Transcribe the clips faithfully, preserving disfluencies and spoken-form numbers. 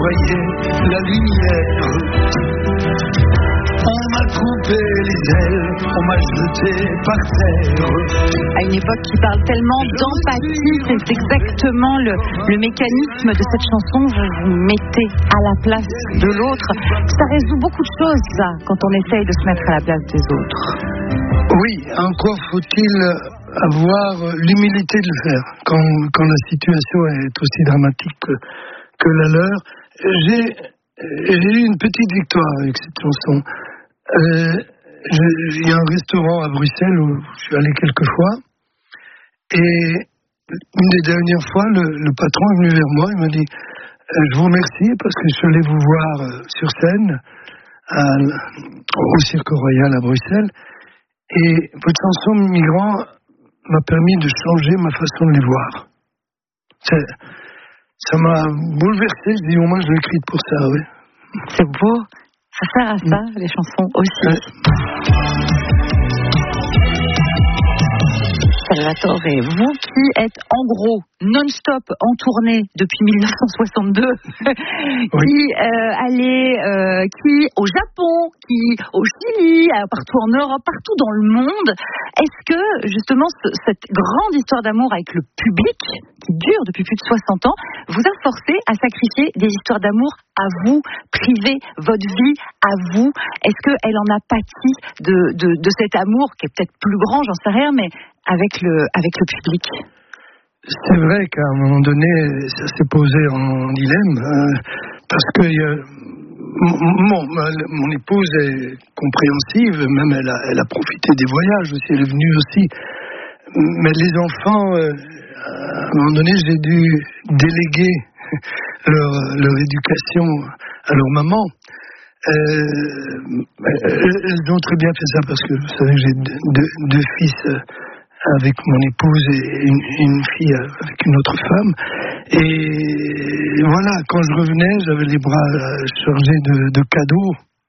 voyais la lumière. On m'a coupé les ailes, on m'a jeté par terre. À une époque qui parle tellement d'empathie, c'est exactement le, le mécanisme de cette chanson. Vous vous mettez à la place de l'autre. Ça résout beaucoup de choses, ça, quand on essaye de se mettre à la place des autres. Oui, encore faut-il avoir l'humilité de le faire quand, quand la situation est aussi dramatique que, que la leur. J'ai, j'ai eu une petite victoire avec cette chanson. Euh, il y a un restaurant à Bruxelles où je suis allé quelques fois et une des dernières fois le, le patron est venu vers moi, il m'a dit euh, je vous remercie parce que je suis allé vous voir euh, sur scène à, au Cirque Royal à Bruxelles et votre chanson Migrant m'a permis de changer ma façon de les voir. C'est, ça m'a bouleversé, je dis au moins je l'ai écrite pour ça, oui. C'est beau. Ça sert à ça, les chansons aussi. Salvatore, vous qui êtes en gros non-stop en tournée depuis dix-neuf cent soixante-deux, oui. qui euh, allez, euh, qui au Japon, qui au Chili, partout en Europe, partout dans le monde, est-ce que justement ce, cette grande histoire d'amour avec le public, qui dure depuis plus de soixante ans, vous a forcé à sacrifier des histoires d'amour à vous, priver votre vie à vous? Est-ce qu'elle en a pâti de, de, de cet amour qui est peut-être plus grand, j'en sais rien, mais avec le, avec le public? C'est vrai qu'à un moment donné, ça s'est posé en dilemme, euh, parce que euh, mon, ma, mon épouse est compréhensive, même elle a, elle a profité des voyages aussi, elle est venue aussi. Mais les enfants, euh, à un moment donné, j'ai dû déléguer leur, leur éducation à leur maman. Euh, elles ont très bien fait ça parce que vous savez, j'ai deux, deux, deux fils avec mon épouse et une, une fille avec une autre femme. Et voilà, quand je revenais, j'avais les bras chargés de, de cadeaux.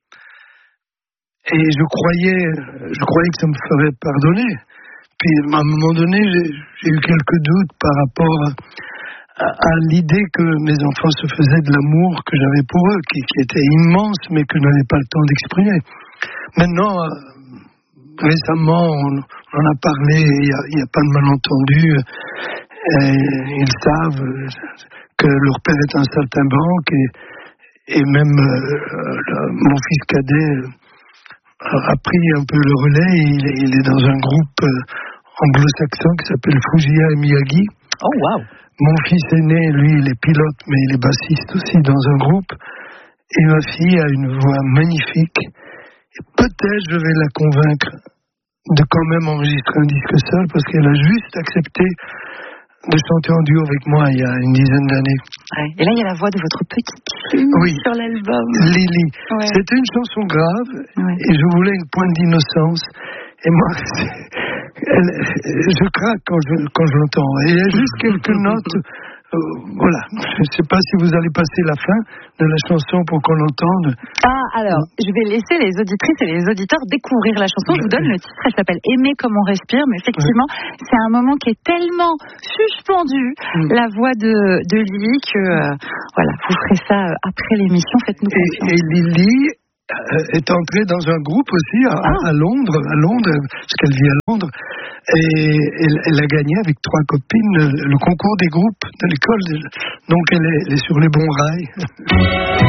Et je croyais, je croyais que ça me ferait pardonner. Puis à un moment donné, j'ai, j'ai eu quelques doutes par rapport à, à l'idée que mes enfants se faisaient de l'amour que j'avais pour eux, qui, qui était immense, mais que je n'avais pas le temps d'exprimer. Maintenant, récemment, on, on en a parlé, il n'y a, a pas de malentendu. Et ils savent que leur père est un saltimbanque et, et même euh, le, mon fils cadet a pris un peu le relais. Il, il est dans un groupe euh, anglo-saxon qui s'appelle Fujiya et Miyagi. Oh, wow! Mon fils aîné, lui, il est pilote, mais il est bassiste aussi dans un groupe. Et ma fille a une voix magnifique. Et peut-être je vais la convaincre de quand même enregistrer un disque seul, parce qu'elle a juste accepté de chanter en duo avec moi il y a une dizaine d'années. Ouais. Et là, il y a la voix de votre petite fille oui. sur l'album. Lily. Ouais. C'était une chanson grave, ouais. Et je voulais une pointe d'innocence. Et moi, elle, je craque quand je, quand je l'entends. Et il y a juste quelques notes. Euh, voilà, je ne sais pas si vous allez passer la fin de la chanson pour qu'on l'entende. Ah, alors, je vais laisser les auditrices et les auditeurs découvrir la chanson. Je vous donne le titre, elle s'appelle Aimer comme on respire, mais effectivement, ouais. c'est un moment qui est tellement suspendu, mmh. la voix de, de Lily, que euh, voilà, vous ferez ça après l'émission, faites-nous confiance. Et, et Lily est entrée dans un groupe aussi à, ah. à Londres, à Londres, parce qu'elle vit à Londres, et elle, elle a gagné avec trois copines le, le concours des groupes de l'école, donc elle est, elle est sur les bons rails.